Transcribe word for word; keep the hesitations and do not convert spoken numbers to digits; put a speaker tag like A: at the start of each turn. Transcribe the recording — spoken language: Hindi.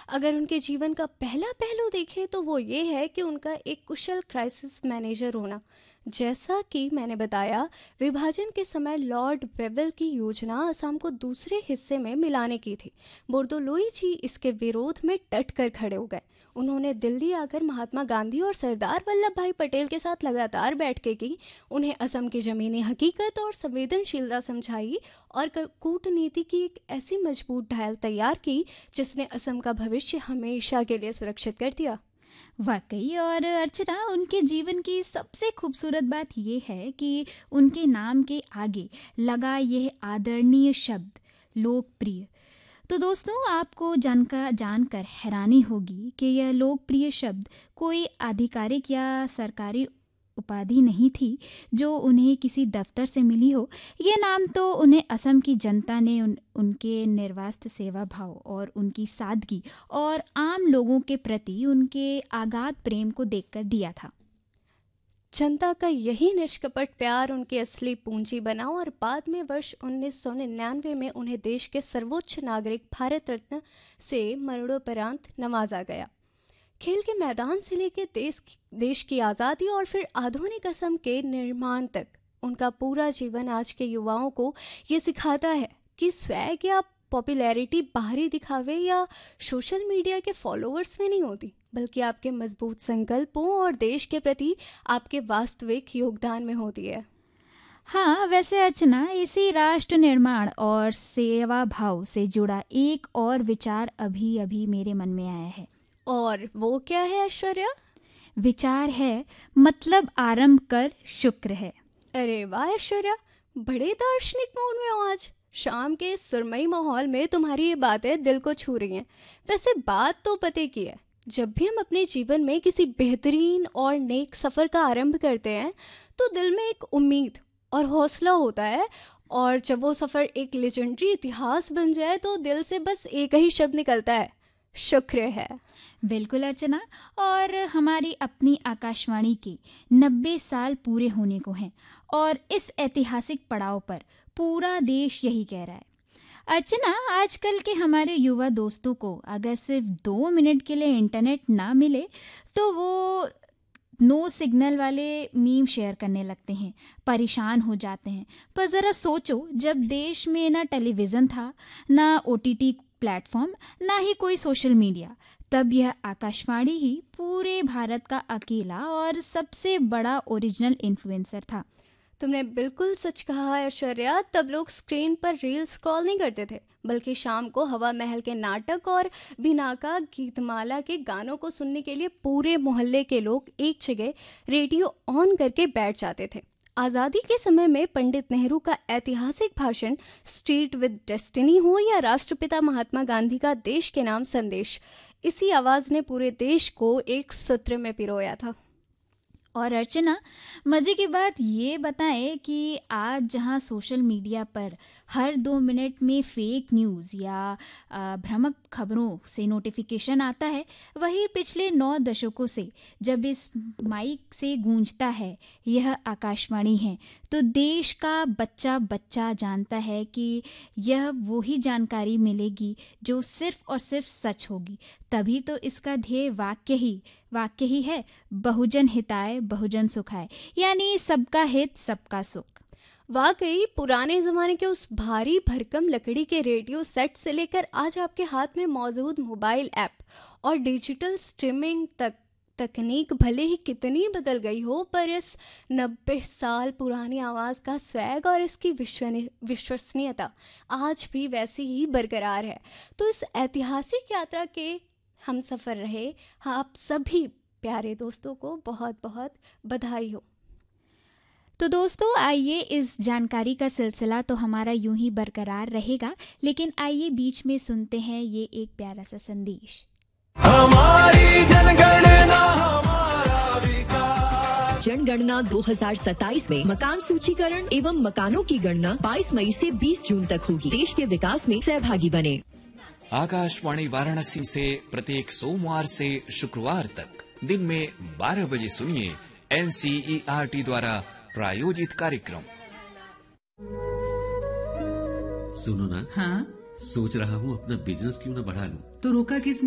A: अगर उनके जीवन का पहला पहलू देखें तो वो ये है कि उनका एक कुशल क्राइसिस मैनेजर होना। जैसा कि मैंने बताया, विभाजन के समय लॉर्ड वेवल की योजना असम को दूसरे हिस्से में मिलाने की थी। बोर्दोलोई जी इसके विरोध में डट कर खड़े हो गए। उन्होंने दिल्ली आकर महात्मा गांधी और सरदार वल्लभ भाई पटेल के साथ लगातार बैठकें की, उन्हें असम की ज़मीनी हकीकत और संवेदनशीलता समझाई और कूटनीति की एक ऐसी मजबूत ढाल तैयार की जिसने असम का भविष्य हमेशा के लिए सुरक्षित कर दिया।
B: वाकई। और अर्चना, उनके जीवन की सबसे खूबसूरत बात यह है कि उनके नाम के आगे लगा यह आदरणीय शब्द लोकप्रिय। तो दोस्तों, आपको जानकर जानकर हैरानी होगी कि यह लोकप्रिय शब्द कोई आधिकारिक या सरकारी उपाधि नहीं थी जो उन्हें किसी दफ्तर से मिली हो। ये नाम तो उन्हें असम की जनता ने उन, उनके निर्वास्त सेवा भाव और उनकी सादगी और आम लोगों के प्रति उनके अगाध प्रेम को देखकर दिया था।
A: जनता का यही निष्कपट प्यार उनकी असली पूंजी बना और बाद में वर्ष उन्नीस सौ निन्यानवे में उन्हें देश के सर्वोच्च नागरिक भारत रत्न से मरणोपरांत नवाजा गया। खेल के मैदान से लेकर देश देश की आज़ादी और फिर आधुनिक असम के निर्माण तक उनका पूरा जीवन आज के युवाओं को ये सिखाता है कि स्वैग या पॉपुलैरिटी बाहरी दिखावे या सोशल मीडिया के फॉलोअर्स में नहीं होती, बल्कि आपके मजबूत संकल्पों और देश के प्रति आपके वास्तविक योगदान में होती है।
B: हाँ, वैसे अर्चना, इसी राष्ट्र निर्माण और सेवा भाव से जुड़ा एक और विचार अभी अभी मेरे मन में आया है।
A: और वो क्या है ऐश्वर्या?
B: विचार है मतलब आरंभ कर शुक्र है।
A: अरे वाह ऐश्वर्या, बड़े दार्शनिक मूड में हो आज। शाम के सुरमई माहौल में तुम्हारी ये बातें दिल को छू रही हैं। वैसे बात तो पते की है, जब भी हम अपने जीवन में किसी बेहतरीन और नेक सफ़र का आरंभ करते हैं तो दिल में एक उम्मीद और हौसला होता है, और जब वो सफ़र एक लेजेंडरी इतिहास बन जाए तो दिल से बस एक ही शब्द निकलता है, शुक्र है।
B: बिल्कुल अर्चना, और हमारी अपनी आकाशवाणी के नब्बे साल पूरे होने को हैं और इस ऐतिहासिक पड़ाव पर पूरा देश यही कह रहा है। अर्चना, आजकल के हमारे युवा दोस्तों को अगर सिर्फ दो मिनट के लिए इंटरनेट ना मिले तो वो नो सिग्नल वाले मीम शेयर करने लगते हैं, परेशान हो जाते हैं। पर ज़रा सोचो, जब देश में ना टेलीविज़न था, ना ओटीटी प्लेटफॉर्म, ना ही कोई सोशल मीडिया, तब यह आकाशवाणी ही पूरे भारत का अकेला और सबसे बड़ा ओरिजिनल इन्फ्लुएंसर था।
A: तुमने बिल्कुल सच कहा ऐश्वर्या। तब लोग स्क्रीन पर रील स्क्रॉल नहीं करते थे, बल्कि शाम को हवा महल के नाटक और बिनाका गीतमाला के गानों को सुनने के लिए पूरे मोहल्ले के लोग एक जगह रेडियो ऑन करके बैठ जाते थे। आज़ादी के समय में पंडित नेहरू का ऐतिहासिक भाषण स्ट्रीट विद डेस्टिनी हो या राष्ट्रपिता महात्मा गांधी का देश के नाम संदेश, इसी आवाज़ ने पूरे देश को एक सूत्र में पिरोया था।
B: और अर्चना, मज़े की बात ये बताएं कि आज जहां सोशल मीडिया पर हर दो मिनट में फेक न्यूज़ या भ्रामक खबरों से नोटिफिकेशन आता है, वही पिछले नौ दशकों से जब इस माइक से गूंजता है यह आकाशवाणी है, तो देश का बच्चा बच्चा जानता है कि यह वही जानकारी मिलेगी जो सिर्फ और सिर्फ सच होगी। तभी तो इसका ध्येय वाक्य ही वाक्य ही है, बहुजन हिताय बहुजन सुखाय, यानी सबका हित सबका सुख।
A: वाकई पुराने ज़माने के उस भारी भरकम लकड़ी के रेडियो सेट से लेकर आज आपके हाथ में मौजूद मोबाइल ऐप और डिजिटल स्ट्रीमिंग तक तकनीक भले ही कितनी बदल गई हो, पर इस नब्बे साल पुरानी आवाज़ का स्वैग और इसकी विश्वसनीयता आज भी वैसी ही बरकरार है। तो इस ऐतिहासिक यात्रा के हम सफ़र रहे आप सभी प्यारे दोस्तों को बहुत बहुत बधाई हो।
B: तो दोस्तों, आइए, इस जानकारी का सिलसिला तो हमारा यूं ही बरकरार रहेगा, लेकिन आइए बीच में सुनते हैं ये एक प्यारा सा संदेश।
C: हमारी जनगणना हमारा विकास। जनगणना दो हज़ार सत्ताईस में मकान सूचीकरण एवं मकानों की गणना बाईस मई से बीस जून तक होगी। देश के विकास में सहभागी बने।
D: आकाशवाणी वाराणसी से प्रत्येक सोमवार से शुक्रवार तक दिन में बारह बजे सुनिए एनसीईआरटी द्वारा प्रायोजित कार्यक्रम।
E: सुनो ना,
F: हाँ,
E: सोच रहा हूँ अपना बिजनेस क्यों ना बढ़ा लूं।
F: तो रोका किसने?